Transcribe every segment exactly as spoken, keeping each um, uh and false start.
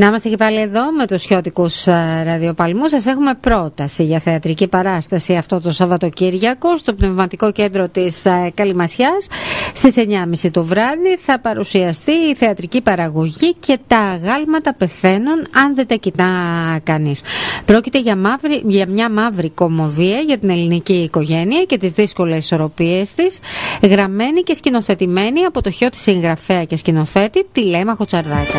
Να είμαστε και πάλι εδώ με τους Χιώτικους Ραδιοπαλμούς. Σας έχουμε πρόταση για θεατρική παράσταση αυτό το Σαββατοκύριακο στο Πνευματικό Κέντρο της Καλυμασιάς. Στις εννιά και μισή το βράδυ θα παρουσιαστεί η θεατρική παραγωγή «Και τα αγάλματα πεθαίνουν αν δεν τα κοιτά κανείς». Πρόκειται για, μαύρη, για μια μαύρη κωμωδία για την ελληνική οικογένεια και τις δύσκολες ισορροπίες της, γραμμένη και σκηνοθετημένη από το Χιώτη συγγραφέα και σκηνοθέτη Τηλέμαχο Τσαρδάκα.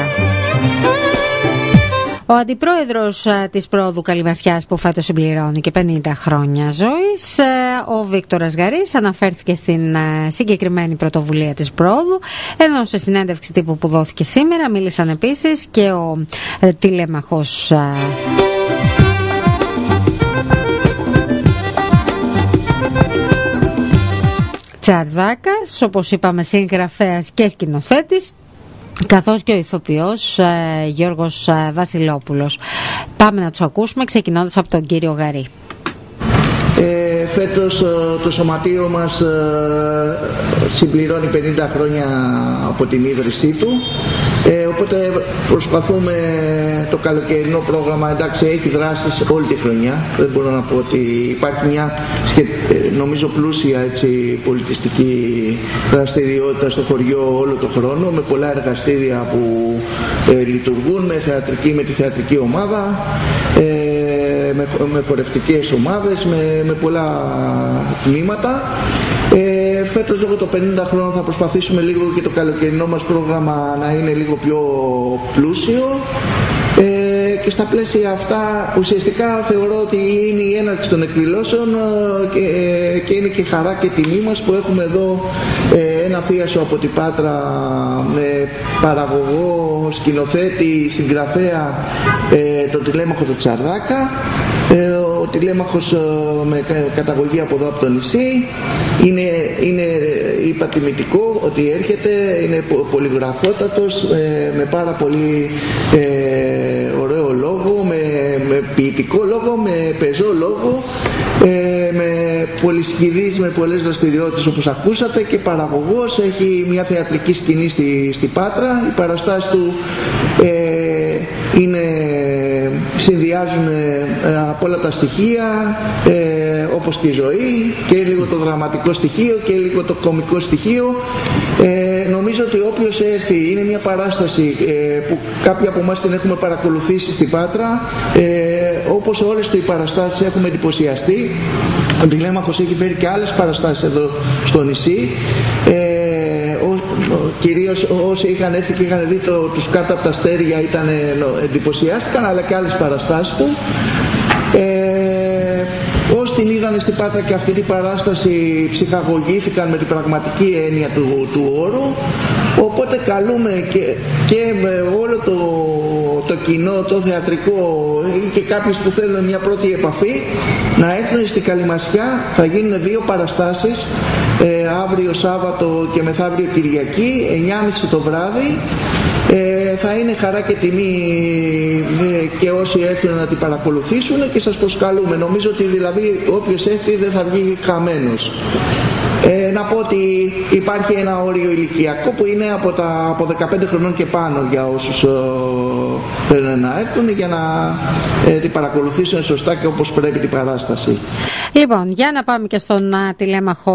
Ο αντιπρόεδρος της Προόδου Καλυμασιάς, που φέτος συμπληρώνει και πενήντα χρόνια ζωής, ο Βίκτορας Γαρής, αναφέρθηκε στην συγκεκριμένη πρωτοβουλία της Προόδου, ενώ σε συνέντευξη τύπου που δόθηκε σήμερα μίλησαν επίσης και ο Τηλέμαχος Τσαρδάκας, όπως είπαμε συγγραφέας και σκηνοθέτης, καθώς και ο ηθοποιός ε, Γιώργος ε, Βασιλόπουλος. Πάμε να τους ακούσουμε ξεκινώντας από τον κύριο Γαρή. Ε, φέτος το σωματείο μας ε, συμπληρώνει πενήντα χρόνια από την ίδρυσή του, ε, οπότε προσπαθούμε το καλοκαιρινό πρόγραμμα, εντάξει, έχει δράσεις όλη τη χρονιά, δεν μπορώ να πω ότι υπάρχει μια νομίζω πλούσια έτσι, πολιτιστική δραστηριότητα στο χωριό όλο το χρόνο, με πολλά εργαστήρια που ε, λειτουργούν, με, θεατρική, με τη θεατρική ομάδα, ε, με, με χορευτικές ομάδες, με, με πολλά τμήματα. Ε, φέτος λόγω των πενήντα χρόνων θα προσπαθήσουμε λίγο και το καλοκαιρινό μας πρόγραμμα να είναι λίγο πιο πλούσιο, ε, και στα πλαίσια αυτά ουσιαστικά θεωρώ ότι είναι η έναρξη των εκδηλώσεων και, και είναι και χαρά και τιμή μας που έχουμε εδώ ε, ένα θίασο από την Πάτρα με παραγωγό, σκηνοθέτη, συγγραφέα, ε, τον Τηλέμαχο του Τσαρδάκα. Ε, ο Τηλέμαχος ε, με καταγωγή από εδώ από το νησί, είναι, είναι είπα τιμητικό ότι έρχεται, είναι πολυγραφότατος, ε, με πάρα πολύ ε, ωραίο λόγο, με, με ποιητικό λόγο, με πεζό λόγο, ε, με πολυσκηδής, με πολλές δραστηριότητες όπως ακούσατε, και παραγωγός, έχει μια θεατρική σκηνή στη, στη Πάτρα. Οι παραστάσεις του ε, είναι, συνδυάζουν ε, από όλα τα στοιχεία, ε, όπως και η ζωή, και λίγο το δραματικό στοιχείο και λίγο το κωμικό στοιχείο. Ε, νομίζω ότι όποιος έρθει, είναι μια παράσταση ε, που κάποιοι από εμάς την έχουμε παρακολουθήσει στην Πάτρα, ε, όπως όλες οι παραστάσεις έχουμε εντυπωσιαστεί. Ο Τηλέμαχος έχει φέρει και άλλες παραστάσεις εδώ στο νησί. Ε, Κυρίως όσοι είχαν έρθει και είχαν δει το, τους κάτω από τα αστέρια ήταν, εντυπωσιάστηκαν, αλλά και άλλες παραστάσεις του. Ε, όσοι την είδανε στην Πάτρα και αυτή την παράσταση ψυχαγωγήθηκαν με την πραγματική έννοια του, του όρου, οπότε καλούμε και, και με όλο το, το κοινό, το θεατρικό, ή και κάποιοι που θέλουν μια πρώτη επαφή, να έρθουν στη Καλυμασιά. Θα γίνουν δύο παραστάσεις, ε, αύριο Σάββατο και μεθαύριο Κυριακή, εννιά και μισή το βράδυ. Ε, θα είναι χαρά και τιμή ε, και όσοι έρθουν να την παρακολουθήσουν, και σας προσκαλούμε. Νομίζω ότι δηλαδή όποιος έρθει δεν θα βγει χαμένος. Ε, να πω ότι υπάρχει ένα όριο ηλικιακό που είναι από, τα, από δεκαπέντε χρονών και πάνω για όσους ε, θέλουν να έρθουν, για να ε, την παρακολουθήσουν σωστά και όπως πρέπει την παράσταση. Λοιπόν, για να πάμε και στον Τηλέμαχο